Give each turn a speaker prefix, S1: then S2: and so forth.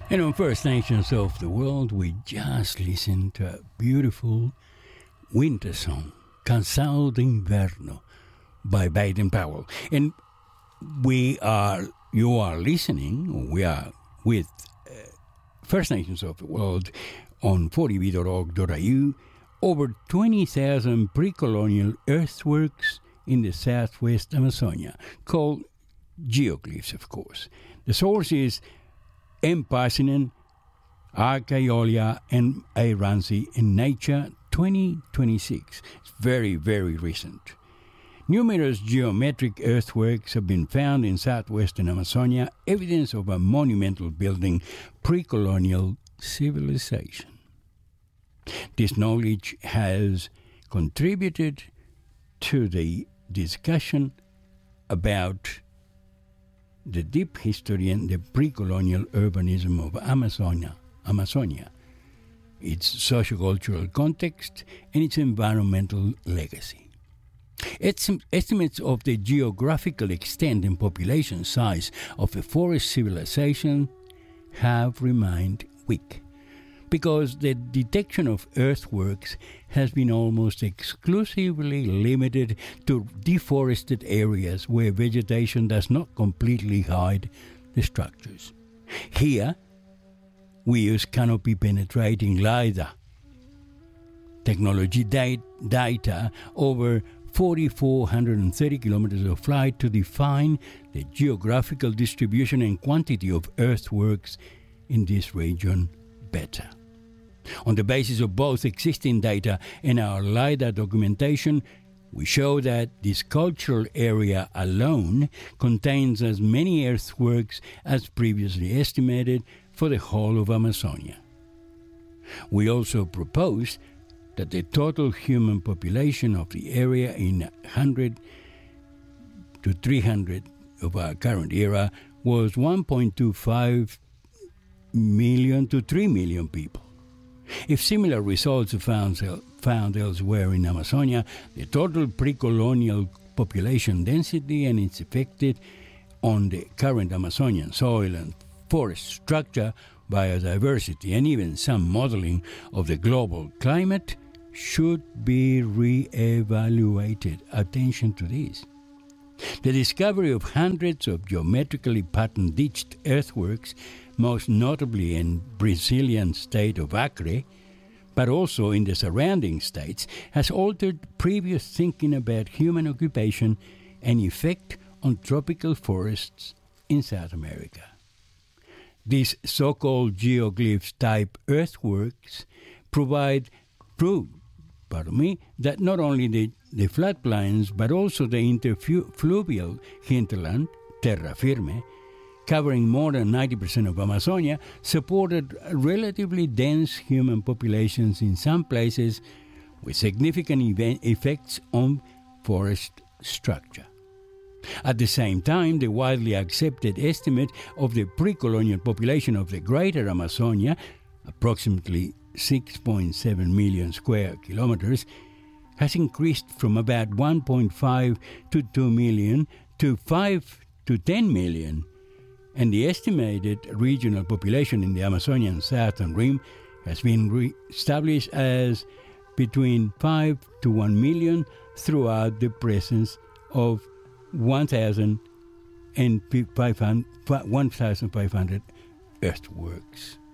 S1: And on First Nations of the World, we just listened to a beautiful winter song, Cansado de Inverno, by Baden Powell. And we are with First Nations of the World on 40b.org.au, over 20,000 pre-colonial earthworks in the southwest Amazonia, called geoglyphs, of course. The source is M. Parsinen, R. Kaiolia, and A. Ramsey in Nature 2026. It's very, very recent. Numerous geometric earthworks have been found in southwestern Amazonia, evidence of a monumental building pre-colonial civilization. This knowledge has contributed to the discussion about the deep history and the pre-colonial urbanism of Amazonia, its sociocultural context, and its environmental legacy. Estimates of the geographical extent and population size of a forest civilization have remained weak, because the detection of earthworks has been almost exclusively limited to deforested areas where vegetation does not completely hide the structures. Here, we use canopy-penetrating LiDAR technology data over 4,430 kilometers of flight to define the geographical distribution and quantity of earthworks in this region better. On the basis of both existing data and our LiDAR documentation, we show that this cultural area alone contains as many earthworks as previously estimated for the whole of Amazonia. We also propose that the total human population of the area in 100 to 300 of our current era was 1.25 million to 3 million people. If similar results are found elsewhere in Amazonia, the total pre-colonial population density and its effect on the current Amazonian soil and forest structure, biodiversity, and even some modeling of the global climate should be re-evaluated. Attention to this. The discovery of hundreds of geometrically patterned ditched earthworks, most notably in Brazilian state of Acre, but also in the surrounding states, has altered previous thinking about human occupation and effect on tropical forests in South America. These so-called geoglyphs-type earthworks prove that not only the floodplains, but also the interfluvial hinterland, terra firme, covering more than 90% of Amazonia, supported relatively dense human populations in some places with significant effects on forest structure. At the same time, the widely accepted estimate of the pre-colonial population of the greater Amazonia, approximately 6.7 million square kilometers, has increased from about 1.5 to 2 million to 5 to 10 million, and the estimated regional population in the Amazonian southern rim has been established as between 5 to 1 million throughout the presence of 1,500 earthworks.